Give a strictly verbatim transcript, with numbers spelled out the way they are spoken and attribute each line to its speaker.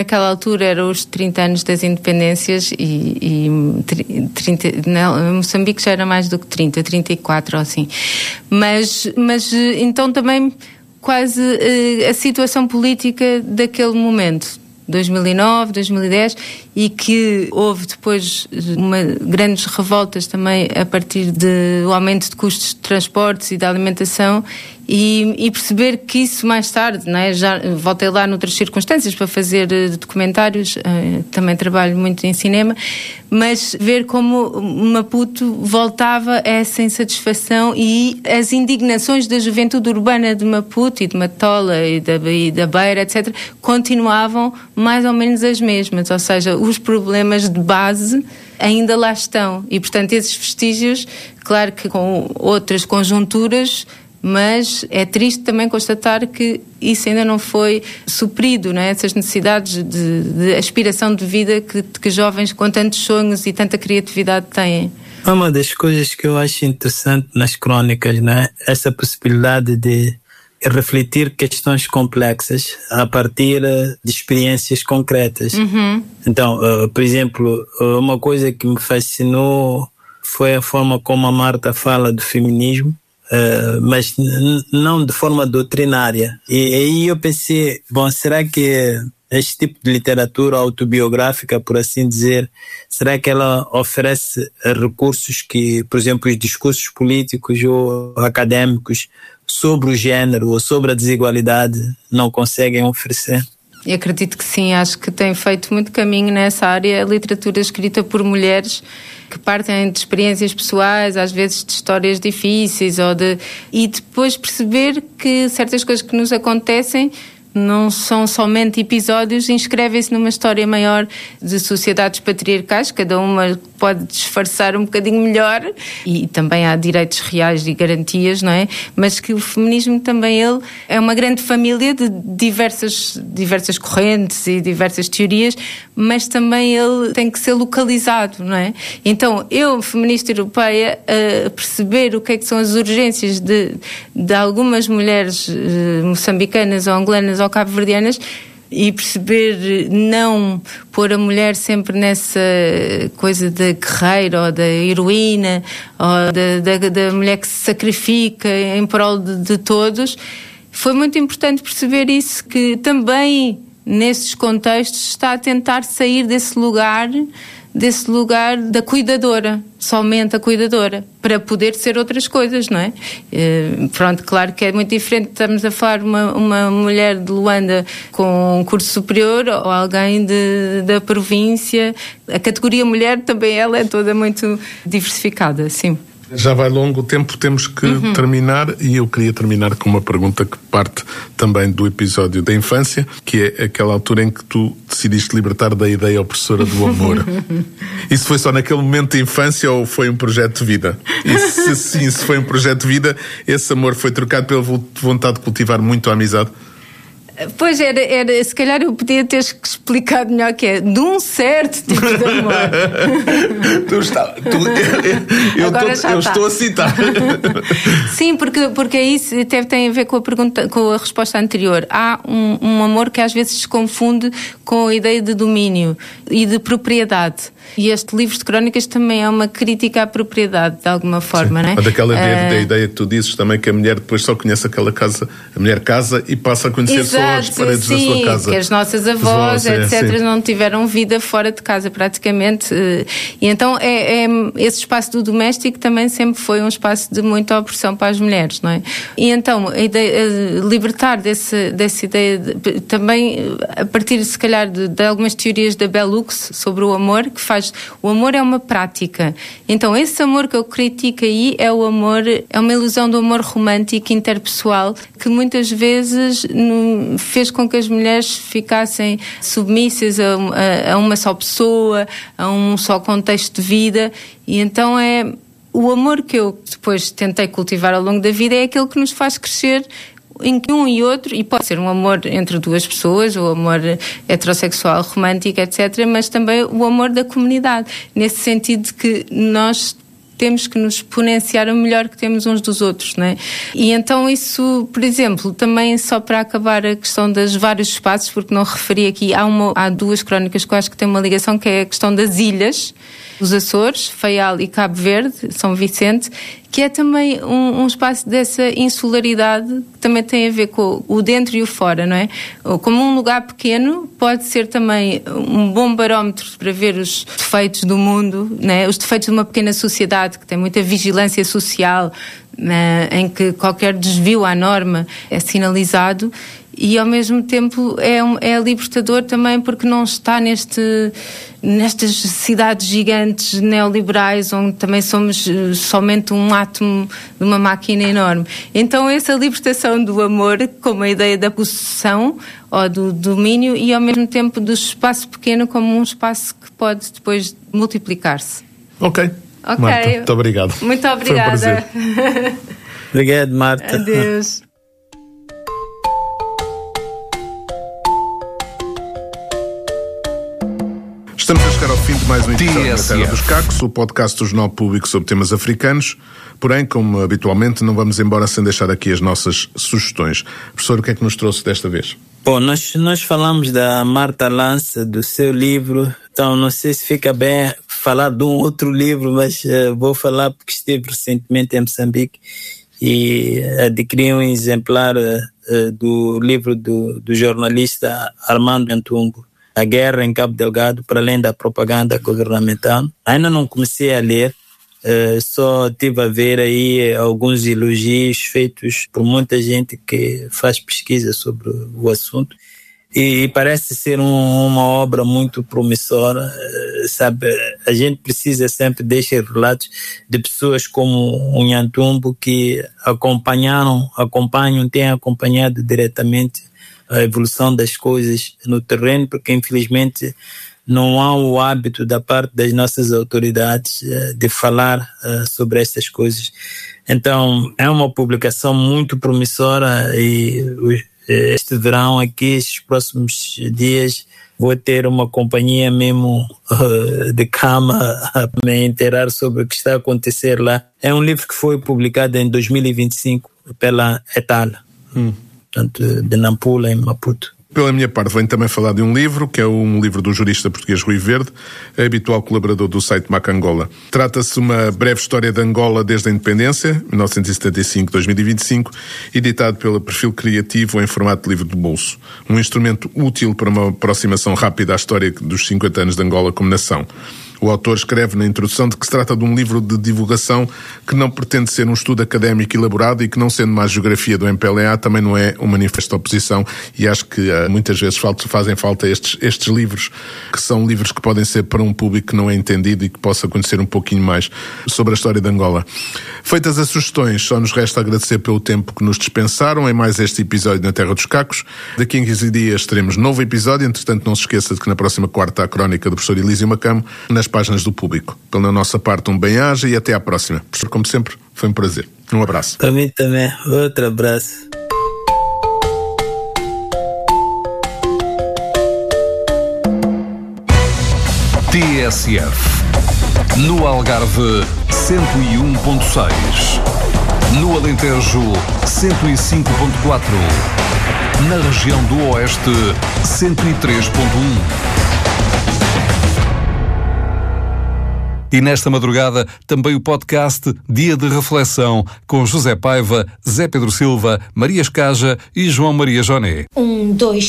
Speaker 1: Naquela altura eram os trinta anos das independências e, e trinta, não, Moçambique já era mais do que trinta, trinta e quatro ou assim. Mas, mas então também quase a situação política daquele momento, dois mil e nove, dois mil e dez, e que houve depois uma, grandes revoltas também a partir do aumento de custos de transportes e da alimentação, e, e perceber que isso mais tarde, não é? Já voltei lá noutras circunstâncias para fazer documentários, uh, também trabalho muito em cinema, mas ver como Maputo voltava a essa insatisfação e as indignações da juventude urbana de Maputo e de Matola e da, e da Beira, etcétera, continuavam mais ou menos as mesmas, ou seja, os problemas de base ainda lá estão. E, portanto, esses vestígios, claro que com outras conjunturas, mas é triste também constatar que isso ainda não foi suprido, não é? Essas necessidades de, de aspiração de vida que, que jovens com tantos sonhos e tanta criatividade têm.
Speaker 2: Uma das coisas que eu acho interessante nas crônicas, não é? Essa possibilidade de refletir questões complexas a partir de experiências concretas.
Speaker 1: Uhum.
Speaker 2: Então, uh, por exemplo, uma coisa que me fascinou foi a forma como a Marta fala do feminismo, uh, mas n- não de forma doutrinária. E aí eu pensei, bom, será que este tipo de literatura autobiográfica, por assim dizer, será que ela oferece recursos que, por exemplo, os discursos políticos ou acadêmicos sobre o género ou sobre a desigualdade não conseguem oferecer?
Speaker 1: Eu acredito que sim, acho que tem feito muito caminho nessa área a literatura escrita por mulheres que partem de experiências pessoais, às vezes de histórias difíceis, ou de... e depois perceber que certas coisas que nos acontecem não são somente episódios, inscrevem-se numa história maior de sociedades patriarcais, cada uma pode disfarçar um bocadinho melhor, e também há direitos reais e garantias, não é? Mas que o feminismo também, ele é uma grande família de diversas, diversas correntes e diversas teorias, mas também ele tem que ser localizado, não é? Então, eu, feminista europeia, a perceber o que é que são as urgências de, de algumas mulheres uh, moçambicanas ou angolanas ou cabo-verdianas, e perceber não pôr a mulher sempre nessa coisa da guerreira ou da heroína ou da, da, da mulher que se sacrifica em prol de, de todos. Foi muito importante perceber isso, que também nesses contextos está a tentar sair desse lugar desse lugar da cuidadora, somente a cuidadora, para poder ser outras coisas, não é? Uh, pronto, claro que é muito diferente, estamos a falar uma, uma mulher de Luanda com um curso superior ou alguém de, da província. A categoria mulher também ela é toda muito diversificada, sim.
Speaker 3: Já vai longo o tempo, temos que uhum. terminar, e eu queria terminar com uma pergunta que parte também do episódio da infância, que é aquela altura em que tu decidiste libertar da ideia opressora do amor. Isso foi só naquele momento de infância ou foi um projeto de vida? E se sim, se foi um projeto de vida, esse amor foi trocado pela vontade de cultivar muito a amizade?
Speaker 1: Pois era, era, se calhar eu podia ter explicado melhor que é de um certo tipo de amor.
Speaker 3: tu está, tu, eu, eu, tô, eu estou a citar.
Speaker 1: Sim, porque, porque isso até tem a ver com a pergunta, com a resposta anterior. Há um, um amor que às vezes se confunde com a ideia de domínio e de propriedade. E este livro de crónicas também é uma crítica à propriedade, de alguma forma,
Speaker 3: sim,
Speaker 1: não é?
Speaker 3: Ou daquela ideia,
Speaker 1: uh...
Speaker 3: da ideia que tu dizes também, que a mulher depois só conhece aquela casa, a mulher casa e passa a conhecer
Speaker 1: Exato,
Speaker 3: só as paredes
Speaker 1: sim,
Speaker 3: da sua casa.
Speaker 1: Que as nossas avós,
Speaker 3: avós
Speaker 1: etcétera,
Speaker 3: é,
Speaker 1: não tiveram vida fora de casa, praticamente. E então é, é, esse espaço do doméstico também sempre foi um espaço de muita opressão para as mulheres, não é? E então, a ideia, a libertar desse, dessa ideia, de, também a partir, se calhar, de, de algumas teorias da Bell Hooks sobre o amor, que faz... O amor é uma prática. Então, esse amor que eu critico aí é o amor, é uma ilusão do amor romântico, interpessoal, que muitas vezes no, fez com que as mulheres ficassem submissas a, a, a uma só pessoa, a um só contexto de vida. E então é o amor que eu depois tentei cultivar ao longo da vida, é aquele que nos faz crescer em que um e outro, e pode ser um amor entre duas pessoas, o amor heterossexual, romântico, etcétera, mas também o amor da comunidade, nesse sentido de que nós temos que nos exponenciar o melhor que temos uns dos outros, não é? E então isso, por exemplo, também só para acabar a questão dos vários espaços, porque não referi aqui, há, uma, há duas crónicas que eu acho que têm uma ligação, que é a questão das ilhas, os Açores, Faial e Cabo Verde, São Vicente, que é também um, um espaço dessa insularidade que também tem a ver com o dentro e o fora, não é? Como um lugar pequeno, pode ser também um bom barómetro para ver os defeitos do mundo, não é? Os defeitos de uma pequena sociedade que tem muita vigilância social, né? Em que qualquer desvio à norma é sinalizado, e ao mesmo tempo é, um, é libertador também porque não está neste, nestas cidades gigantes neoliberais onde também somos somente um átomo de uma máquina enorme. Então essa libertação do amor como a ideia da possessão ou do domínio, e ao mesmo tempo do espaço pequeno como um espaço que pode depois multiplicar-se.
Speaker 3: Ok.
Speaker 1: Ok.
Speaker 3: Marta, muito obrigado.
Speaker 1: Muito obrigada.
Speaker 3: Foi um prazer.
Speaker 2: Obrigado, Marta.
Speaker 1: Adeus.
Speaker 3: Estamos a chegar ao fim de mais um episódio da Terra dos Cacos, o podcast do Jornal Público sobre temas africanos. Porém, como habitualmente, não vamos embora sem deixar aqui as nossas sugestões. Professor, o que é que nos trouxe desta vez?
Speaker 2: Bom, nós, nós falamos da Marta Lança, do seu livro, então não sei se fica bem falar de um outro livro, mas uh, vou falar porque estive recentemente em Moçambique e adquiri um exemplar uh, do livro do, do jornalista Armando Ntumbo, A Guerra em Cabo Delgado, para além da propaganda governamental. Ainda não comecei a ler, uh, só tive a ver aí alguns elogios feitos por muita gente que faz pesquisa sobre o assunto. E parece ser um, uma obra muito promissora, sabe? A gente precisa sempre destes relatos de pessoas como o Ntumbo que acompanharam, acompanham, têm acompanhado diretamente a evolução das coisas no terreno, porque infelizmente não há o hábito da parte das nossas autoridades de falar sobre estas coisas. Então é uma publicação muito promissora e este verão aqui, estes próximos dias, vou ter uma companhia mesmo uh, de cama a me inteirar sobre o que está a acontecer lá. É um livro que foi publicado em dois mil e vinte e cinco pela Etal, hum. portanto, de Nampula, em Maputo.
Speaker 3: Pela minha parte, venho também falar de um livro, que é um livro do jurista português Rui Verde, habitual colaborador do site Macangola. Trata-se de uma breve história de Angola desde a independência, mil novecentos e setenta e cinco a dois mil e vinte e cinco, editado pelo Perfil Criativo em formato de livro de bolso. Um instrumento útil para uma aproximação rápida à história dos cinquenta anos de Angola como nação. O autor escreve na introdução de que se trata de um livro de divulgação que não pretende ser um estudo académico elaborado e que, não sendo uma geografia do M P L A, também não é um manifesto de oposição, e acho que uh, muitas vezes fazem falta estes, estes livros, que são livros que podem ser para um público que não é entendido e que possa conhecer um pouquinho mais sobre a história de Angola. Feitas as sugestões, só nos resta agradecer pelo tempo que nos dispensaram em mais este episódio na Terra dos Cacos. Daqui a quinze dias teremos novo episódio, entretanto não se esqueça de que na próxima quarta há a crónica do professor Elísio Macamo, nas páginas do Público. Pela nossa parte, um bem-aja e até à próxima. Professor, como sempre, foi um prazer. Um abraço.
Speaker 2: Para mim também. Outro abraço.
Speaker 4: T S F. No Algarve, cento e um ponto seis. No Alentejo, cento e cinco ponto quatro. Na região do Oeste, cento e três ponto um. E nesta madrugada, também o podcast Dia de Reflexão, com José Paiva, Zé Pedro Silva, Maria Escaja e João Maria Joné.
Speaker 5: Um, dois,